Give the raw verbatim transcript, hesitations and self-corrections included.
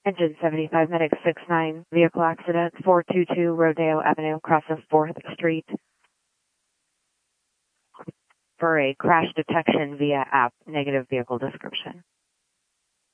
Engine seventy-five, Medic six nine, vehicle accident, four two two Rodeo Avenue, cross of fourth Street. For a crash detection via app, negative vehicle description.